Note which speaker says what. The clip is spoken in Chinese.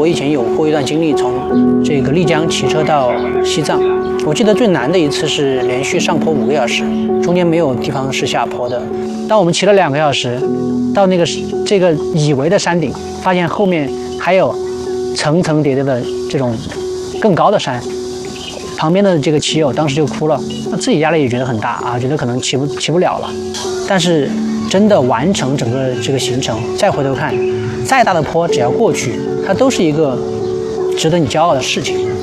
Speaker 1: 我以前有过一段经历，从这个丽江骑车到西藏，我记得最难的一次是连续上坡5个小时，中间没有地方是下坡的。当我们骑了2个小时，到这个以为的山顶，发现后面还有层层叠叠的这种更高的山。旁边的这个骑友当时就哭了，那自己压力也觉得很大啊，觉得可能骑不了了。但是真的完成整个这个行程，再回头看，再大的坡只要过去，它都是一个值得你骄傲的事情。